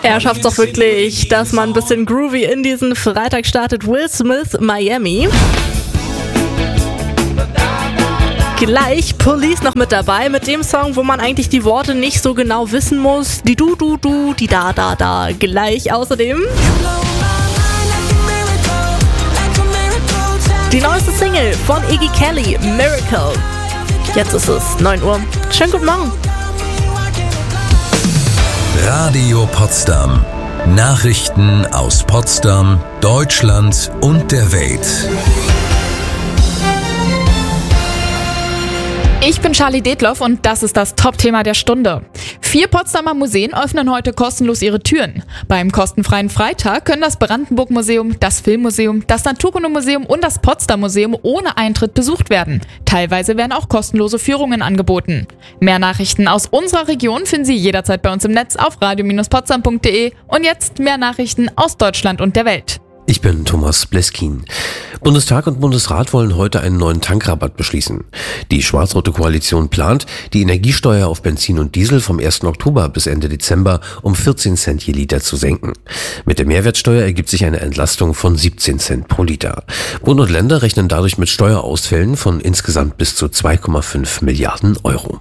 Er schafft es auch wirklich, dass man ein bisschen groovy in diesen Freitag startet. Will Smith, Miami. Gleich Police noch mit dabei, mit dem Song, wo man eigentlich die Worte nicht so genau wissen muss. Die du, die da. Gleich außerdem die neueste Single von Iggy Kelly, Miracle. Jetzt ist es 9 Uhr. Schönen guten Morgen. Radio Potsdam. Nachrichten aus Potsdam, Deutschland und der Welt. Ich bin Charlie Detloff und das ist das Top-Thema der Stunde. 4 Potsdamer Museen öffnen heute kostenlos ihre Türen. Beim kostenfreien Freitag können das Brandenburg-Museum, das Filmmuseum, das Naturkundemuseum und das Potsdam-Museum ohne Eintritt besucht werden. Teilweise werden auch kostenlose Führungen angeboten. Mehr Nachrichten aus unserer Region finden Sie jederzeit bei uns im Netz auf radio-potsdam.de. Und jetzt mehr Nachrichten aus Deutschland und der Welt. Ich bin Thomas Bleskin. Bundestag und Bundesrat wollen heute einen neuen Tankrabatt beschließen. Die schwarz-rote Koalition plant, die Energiesteuer auf Benzin und Diesel vom 1. Oktober bis Ende Dezember um 14 Cent je Liter zu senken. Mit der Mehrwertsteuer ergibt sich eine Entlastung von 17 Cent pro Liter. Bund und Länder rechnen dadurch mit Steuerausfällen von insgesamt bis zu 2,5 Milliarden Euro.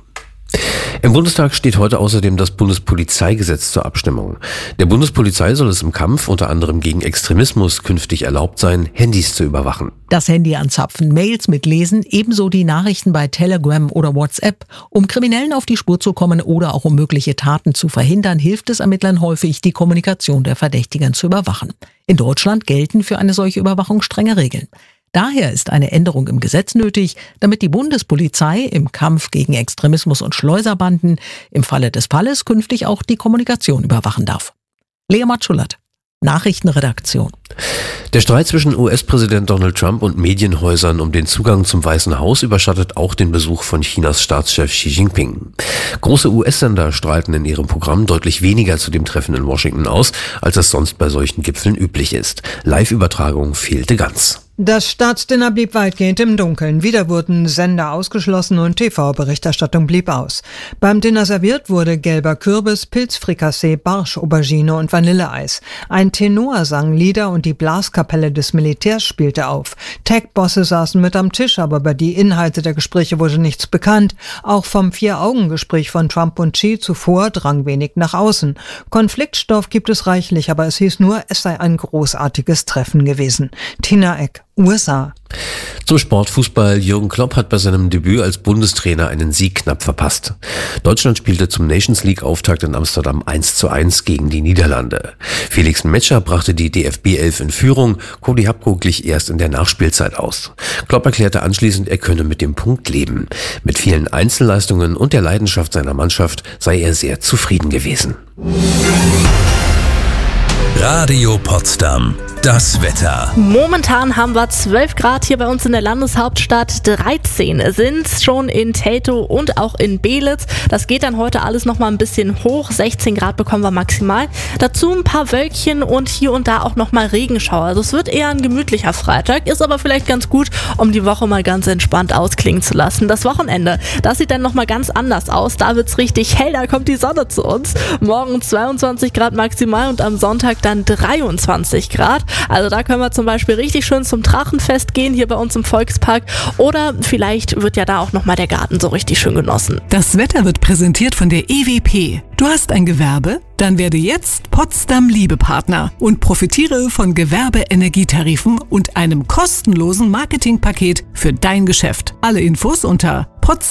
Im Bundestag steht heute außerdem das Bundespolizeigesetz zur Abstimmung. Der Bundespolizei soll es im Kampf unter anderem gegen Extremismus künftig erlaubt sein, Handys zu überwachen. Das Handy anzapfen, Mails mitlesen, ebenso die Nachrichten bei Telegram oder WhatsApp. Um Kriminellen auf die Spur zu kommen oder auch um mögliche Taten zu verhindern, hilft es Ermittlern häufig, die Kommunikation der Verdächtigen zu überwachen. In Deutschland gelten für eine solche Überwachung strenge Regeln. Daher ist eine Änderung im Gesetz nötig, damit die Bundespolizei im Kampf gegen Extremismus und Schleuserbanden im Falle des Falles künftig auch die Kommunikation überwachen darf. Lea Matschulat, Nachrichtenredaktion. Der Streit zwischen US-Präsident Donald Trump und Medienhäusern um den Zugang zum Weißen Haus überschattet auch den Besuch von Chinas Staatschef Xi Jinping. Große US-Sender strahlten in ihrem Programm deutlich weniger zu dem Treffen in Washington aus, als es sonst bei solchen Gipfeln üblich ist. Live-Übertragung fehlte ganz. Das Staatsdinner blieb weitgehend im Dunkeln. Wieder wurden Sender ausgeschlossen und TV-Berichterstattung blieb aus. Beim Dinner serviert wurde gelber Kürbis, Pilzfrikassee, Barsch, Aubergine und Vanilleeis. Ein Tenor sang Lieder und die Blaskapelle des Militärs spielte auf. Tech-Bosse saßen mit am Tisch, aber über die Inhalte der Gespräche wurde nichts bekannt. Auch vom 4-Augen-Gespräch von Trump und Xi zuvor drang wenig nach außen. Konfliktstoff gibt es reichlich, aber es hieß nur, es sei ein großartiges Treffen gewesen. Tina Eck, USA. Zum Sportfußball. Jürgen Klopp hat bei seinem Debüt als Bundestrainer einen Sieg knapp verpasst. Deutschland spielte zum Nations League-Auftakt in Amsterdam 1:1 gegen die Niederlande. Felix Metscher brachte die DFB 11 in Führung. Cody Hapko glich erst in der Nachspielzeit aus. Klopp erklärte anschließend, er könne mit dem Punkt leben. Mit vielen Einzelleistungen und der Leidenschaft seiner Mannschaft sei er sehr zufrieden gewesen. Radio Potsdam. Das Wetter. Momentan haben wir 12 Grad hier bei uns in der Landeshauptstadt. 13 sind schon in Teltow und auch in Belitz. Das geht dann heute alles noch mal ein bisschen hoch. 16 Grad bekommen wir maximal. Dazu ein paar Wölkchen und hier und da auch noch mal Regenschauer. Also es wird eher ein gemütlicher Freitag, ist aber vielleicht ganz gut, um die Woche mal ganz entspannt ausklingen zu lassen. Das Wochenende, das sieht dann noch mal ganz anders aus. Da wird's richtig hell, da kommt die Sonne zu uns. Morgen 22 Grad maximal und am Sonntag dann 23 Grad. Also da können wir zum Beispiel richtig schön zum Drachenfest gehen, hier bei uns im Volkspark. Oder vielleicht wird ja da auch nochmal der Garten so richtig schön genossen. Das Wetter wird präsentiert von der EWP. Du hast ein Gewerbe? Dann werde jetzt Potsdam Liebepartner und profitiere von Gewerbe-Energietarifen und einem kostenlosen Marketingpaket für dein Geschäft. Alle Infos unter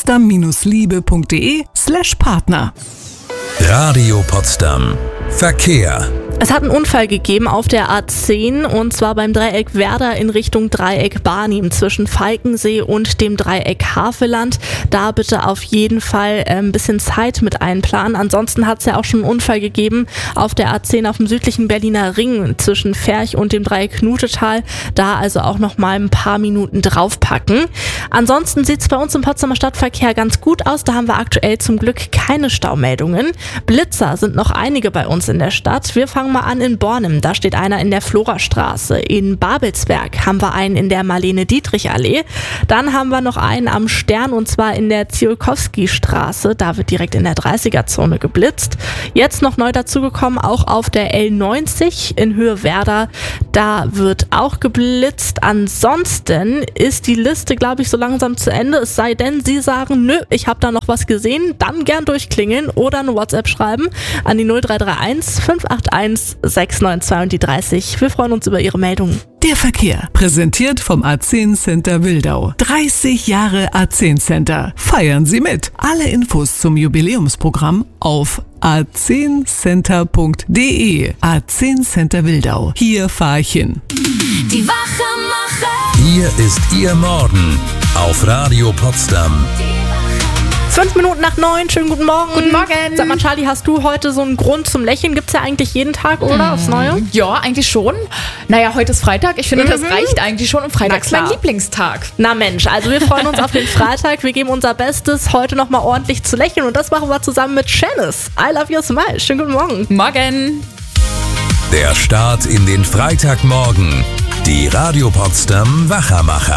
potsdam-liebe.de/Partner. Radio Potsdam. Verkehr. Es hat einen Unfall gegeben auf der A10 und zwar beim Dreieck Werder in Richtung Dreieck Barnim zwischen Falkensee und dem Dreieck Havelland. Da bitte auf jeden Fall ein bisschen Zeit mit einplanen. Ansonsten hat es ja auch schon einen Unfall gegeben auf der A10 auf dem südlichen Berliner Ring zwischen Ferch und dem Dreieck Knutetal. Da also auch noch mal ein paar Minuten draufpacken. Ansonsten sieht es bei uns im Potsdamer Stadtverkehr ganz gut aus. Da haben wir aktuell zum Glück keine Staumeldungen. Blitzer sind noch einige bei uns in der Stadt. Wir fangen fangen mal an in Bornem. Da steht einer in der Florastraße. In Babelsberg haben wir einen in der Marlene-Dietrich-Allee. Dann haben wir noch einen am Stern und zwar in der Ziolkowski-Straße. Da wird direkt in der 30er-Zone geblitzt. Jetzt noch neu dazugekommen, auch auf der L90 in Höhe Werder. Da wird auch geblitzt. Ansonsten ist die Liste, glaube ich, so langsam zu Ende. Es sei denn, Sie sagen, nö, ich habe da noch was gesehen. Dann gern durchklingeln oder eine WhatsApp schreiben an die 0331 581 692 und die 30. Wir freuen uns über Ihre Meldungen. Der Verkehr, präsentiert vom A10 Center Wildau. 30 Jahre A10 Center. Feiern Sie mit. Alle Infos zum Jubiläumsprogramm auf a10center.de. A10 Center Wildau. Hier fahre ich hin. Die Wachmacher. Hier ist Ihr Morgen auf Radio Potsdam. 5 Minuten nach 9, schönen guten Morgen. Guten Morgen. Sag mal, Charlie, hast du heute so einen Grund zum Lächeln? Gibt's ja eigentlich jeden Tag, oder? Aufs Neue? Ja, eigentlich schon. Naja, heute ist Freitag. Ich finde, das reicht eigentlich schon. Und Freitag ist mein klar. Lieblingstag. Na Mensch, also wir freuen uns auf den Freitag. Wir geben unser Bestes, heute nochmal ordentlich zu lächeln. Und das machen wir zusammen mit Shanice. I love your smile. Schönen guten Morgen. Morgen. Der Start in den Freitagmorgen. Die Radio Potsdam Wachermacher.